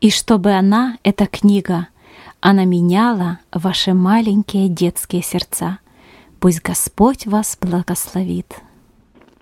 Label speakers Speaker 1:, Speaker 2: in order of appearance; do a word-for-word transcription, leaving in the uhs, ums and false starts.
Speaker 1: И чтобы она, эта книга, она меняла ваши маленькие детские сердца. Пусть Господь вас благословит.